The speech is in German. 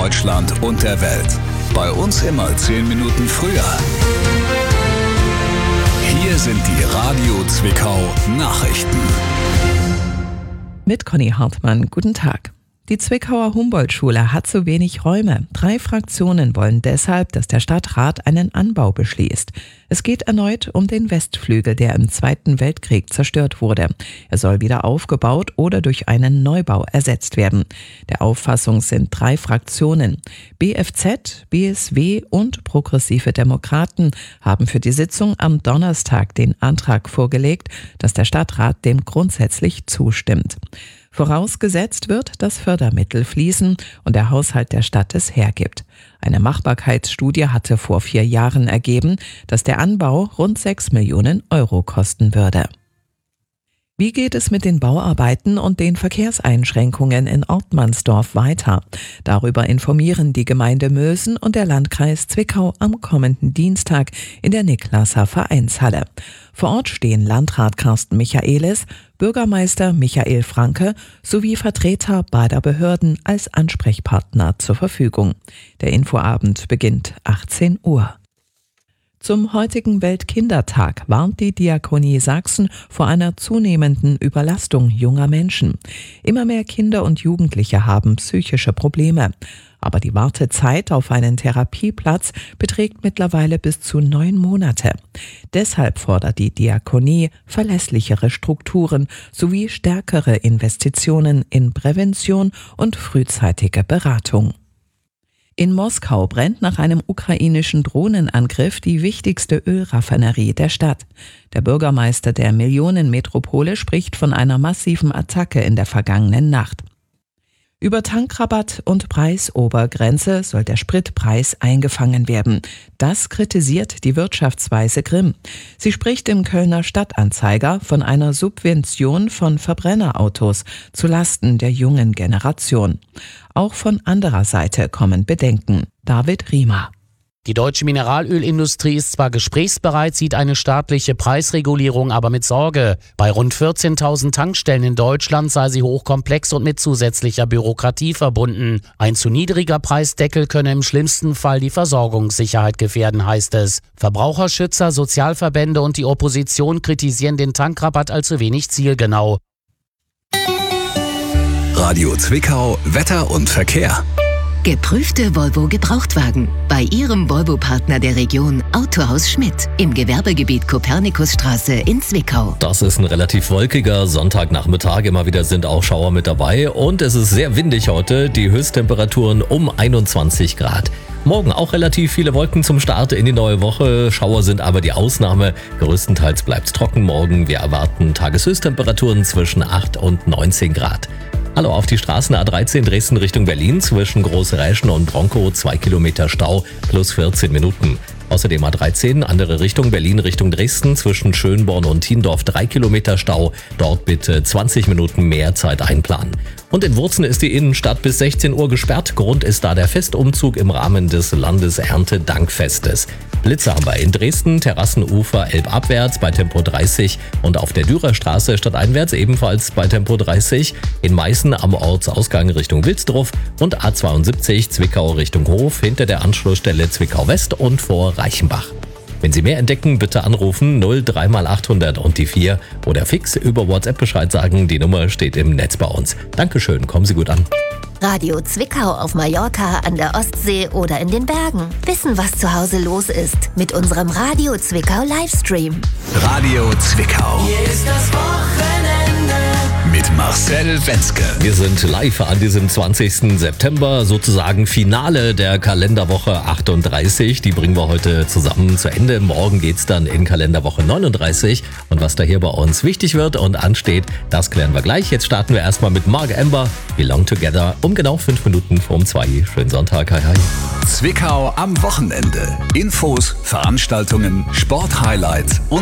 Deutschland und der Welt. Bei uns immer 10 Minuten früher. Hier sind die Radio Zwickau Nachrichten. Mit Conny Hartmann, guten Tag. Die Zwickauer Humboldt-Schule hat zu wenig Räume. 3 Fraktionen wollen deshalb, dass der Stadtrat einen Anbau beschließt. Es geht erneut um den Westflügel, der im Zweiten Weltkrieg zerstört wurde. Er soll wieder aufgebaut oder durch einen Neubau ersetzt werden. Der Auffassung sind 3 Fraktionen. BFZ, BSW und Progressive Demokraten haben für die Sitzung am Donnerstag den Antrag vorgelegt, dass der Stadtrat dem grundsätzlich zustimmt. Vorausgesetzt wird, dass Fördermittel fließen und der Haushalt der Stadt es hergibt. Eine Machbarkeitsstudie hatte vor 4 Jahren ergeben, dass der Anbau rund 6 Millionen Euro kosten würde. Wie geht es mit den Bauarbeiten und den Verkehrseinschränkungen in Ortmannsdorf weiter? Darüber informieren die Gemeinde Mülsen und der Landkreis Zwickau am kommenden Dienstag in der Niklasser Vereinshalle. Vor Ort stehen Landrat Carsten Michaelis, Bürgermeister Michael Franke sowie Vertreter beider Behörden als Ansprechpartner zur Verfügung. Der Infoabend beginnt 18 Uhr. Zum heutigen Weltkindertag warnt die Diakonie Sachsen vor einer zunehmenden Überlastung junger Menschen. Immer mehr Kinder und Jugendliche haben psychische Probleme. Aber die Wartezeit auf einen Therapieplatz beträgt mittlerweile bis zu 9 Monate. Deshalb fordert die Diakonie verlässlichere Strukturen sowie stärkere Investitionen in Prävention und frühzeitige Beratung. In Moskau brennt nach einem ukrainischen Drohnenangriff die wichtigste Ölraffinerie der Stadt. Der Bürgermeister der Millionenmetropole spricht von einer massiven Attacke in der vergangenen Nacht. Über Tankrabatt und Preisobergrenze soll der Spritpreis eingefangen werden. Das kritisiert die Wirtschaftsweise Grimm. Sie spricht im Kölner Stadtanzeiger von einer Subvention von Verbrennerautos zulasten der jungen Generation. Auch von anderer Seite kommen Bedenken. David Riemer. Die deutsche Mineralölindustrie ist zwar gesprächsbereit, sieht eine staatliche Preisregulierung aber mit Sorge. Bei rund 14.000 Tankstellen in Deutschland sei sie hochkomplex und mit zusätzlicher Bürokratie verbunden. Ein zu niedriger Preisdeckel könne im schlimmsten Fall die Versorgungssicherheit gefährden, heißt es. Verbraucherschützer, Sozialverbände und die Opposition kritisieren den Tankrabatt als zu wenig zielgenau. Radio Zwickau, Wetter und Verkehr. Geprüfte Volvo-Gebrauchtwagen. Bei Ihrem Volvo-Partner der Region Autohaus Schmidt im Gewerbegebiet Kopernikusstraße in Zwickau. Das ist ein relativ wolkiger Sonntagnachmittag. Immer wieder sind auch Schauer mit dabei. Und es ist sehr windig heute. Die Höchsttemperaturen um 21 Grad. Morgen auch relativ viele Wolken zum Start in die neue Woche. Schauer sind aber die Ausnahme. Größtenteils bleibt es trocken morgen. Wir erwarten Tageshöchsttemperaturen zwischen 8 und 19 Grad. Hallo, auf die Straßen A13 Dresden Richtung Berlin zwischen Großräschen und Bronkow 2 Kilometer Stau plus 14 Minuten. Außerdem A13 andere Richtung Berlin Richtung Dresden zwischen Schönborn und Thiendorf 3 Kilometer Stau. Dort bitte 20 Minuten mehr Zeit einplanen. Und in Wurzen ist die Innenstadt bis 16 Uhr gesperrt. Grund ist da der Festumzug im Rahmen des Landeserntedankfestes. Blitze haben wir in Dresden, Terrassenufer elbabwärts bei Tempo 30 und auf der Dürerstraße stadteinwärts ebenfalls bei Tempo 30. In Meißen am Ortsausgang Richtung Wilsdruff und A72 Zwickau Richtung Hof hinter der Anschlussstelle Zwickau West und vor Reichenbach. Wenn Sie mehr entdecken, bitte anrufen 03 mal 800 und die 4 oder fix über WhatsApp Bescheid sagen. Die Nummer steht im Netz bei uns. Dankeschön, kommen Sie gut an. Radio Zwickau auf Mallorca, an der Ostsee oder in den Bergen. Wissen, was zu Hause los ist mit unserem Radio Zwickau Livestream. Radio Zwickau. Hier ist das Wochenende. Mit Marcel Wenzke. Wir sind live an diesem 20. September, sozusagen Finale der Kalenderwoche 38. Die bringen wir heute zusammen zu Ende. Morgen geht's dann in Kalenderwoche 39. Und was da hier bei uns wichtig wird und ansteht, das klären wir gleich. Jetzt starten wir erstmal mit Mark Amber, Belong Together, um genau 5 Minuten vorm 2. Schönen Sonntag, hi hi. Zwickau am Wochenende. Infos, Veranstaltungen, Sporthighlights und